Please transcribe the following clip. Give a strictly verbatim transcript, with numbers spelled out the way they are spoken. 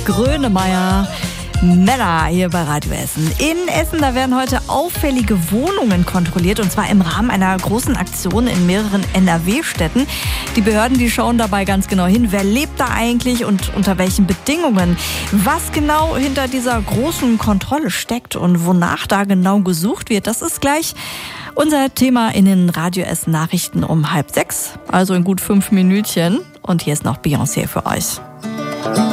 Grönemeyer. Männer hier bei Radio Essen. In Essen, da werden heute auffällige Wohnungen kontrolliert, und zwar im Rahmen einer großen Aktion in mehreren N R W-Städten. Die Behörden, die schauen dabei ganz genau hin, wer lebt da eigentlich und unter welchen Bedingungen. Was genau hinter dieser großen Kontrolle steckt und wonach da genau gesucht wird, das ist gleich unser Thema in den Radio Essen Nachrichten um halb sechs, also in gut fünf Minütchen. Und hier ist noch Beyoncé für euch.